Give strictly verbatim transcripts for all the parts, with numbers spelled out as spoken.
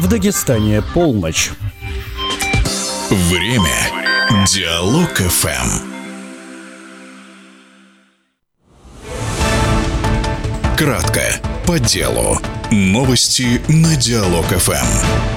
В Дагестане полночь. Время. Диалог эф эм. Кратко, по делу. Новости на Диалог эф эм.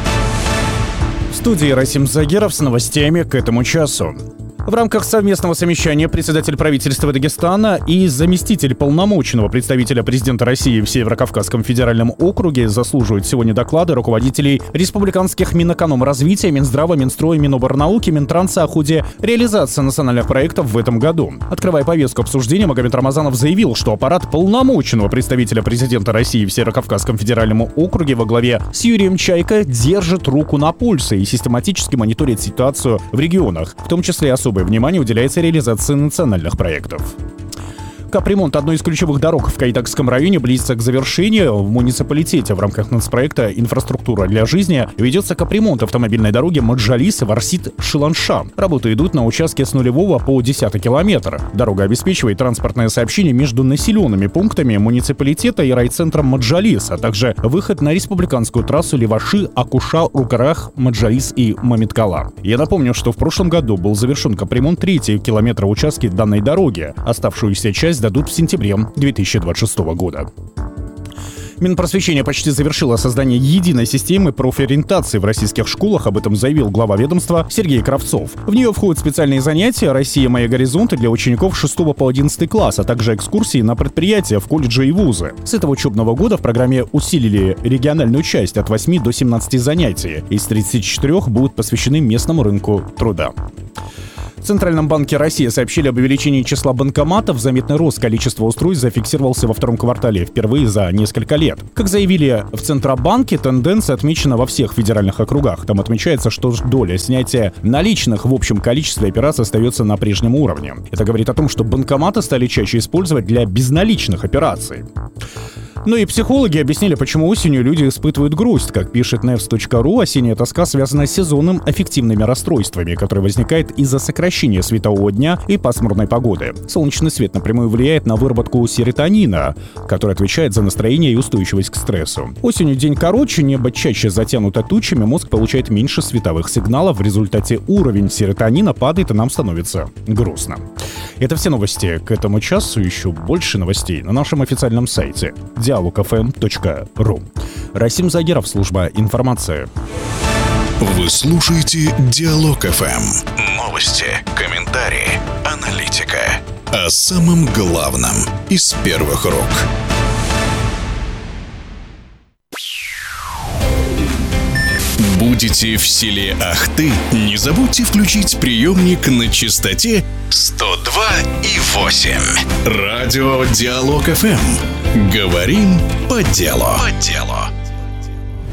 В студии Расим Загиров с новостями к этому часу. В рамках совместного совещания председатель правительства Дагестана и заместитель полномочного представителя президента России в Северо-Кавказском федеральном округе заслуживают сегодня доклады руководителей республиканских Минэкономразвития, Минздрава, Минстроя, Миноборнауки, Минтранса о ходе реализации национальных проектов в этом году. Открывая повестку обсуждения, Магомед Рамазанов заявил, что аппарат полномочного представителя президента России в Северо-Кавказском федеральном округе во главе с Юрием Чайко держит руку на пульсе и систематически мониторит ситуацию в регионах, в том числе особо внимание уделяется реализации национальных проектов. Капремонт одной из ключевых дорог в Кайтакском районе близится к завершению. В муниципалитете в рамках нацпроекта «Инфраструктура для жизни» ведется капремонт автомобильной дороги Маджалис-Варсит-Шиланша. Работы идут на участке с нулевого по десятый километр. Дорога обеспечивает транспортное сообщение между населенными пунктами муниципалитета и райцентром Маджалис, а также выход на республиканскую трассу Леваши, Акуша, Рукарах, Маджалис и Мамиткала. Я напомню, что в прошлом году был завершен капремонт третьего километра участки данной дороги. Оставшуюся часть дадут в сентябре две тысячи двадцать шестого года. Минпросвещение почти завершило создание единой системы профориентации в российских школах. Об этом заявил глава ведомства Сергей Кравцов. В нее входят специальные занятия «Россия. Мои горизонты» для учеников шестого по одиннадцатый класс, а также экскурсии на предприятия в колледжи и вузы. С этого учебного года в программе усилили региональную часть от восьми до семнадцати занятий. Из тридцати четырёх будут посвящены местному рынку труда. В Центральном банке России сообщили об увеличении числа банкоматов. Заметный рост количества устройств зафиксировался во втором квартале, впервые за несколько лет. Как заявили в Центробанке, тенденция отмечена во всех федеральных округах. Там отмечается, что доля снятия наличных в общем количестве операций остается на прежнем уровне. Это говорит о том, что банкоматы стали чаще использовать для безналичных операций. Ну и психологи объяснили, почему осенью люди испытывают грусть. Как пишет невс точка ру, осенняя тоска связана с сезонным аффективными расстройствами, которые возникают из-за сокращения светового дня и пасмурной погоды. Солнечный свет напрямую влияет на выработку серотонина, который отвечает за настроение и устойчивость к стрессу. Осенью день короче, небо чаще затянуто тучами, мозг получает меньше световых сигналов. В результате уровень серотонина падает, и нам становится грустно. Это все новости к этому часу. Еще больше новостей на нашем официальном сайте диалог эф эм точка ру. Расим Загиров, служба информации. Вы слушаете Диалог эф эм. Новости, комментарии, аналитика. О самом главном из первых рук. Будете в селе Ахты? Не забудьте включить приемник на частоте сто два и восемь. Радио Диалог эф эм. Говорим по делу. По делу.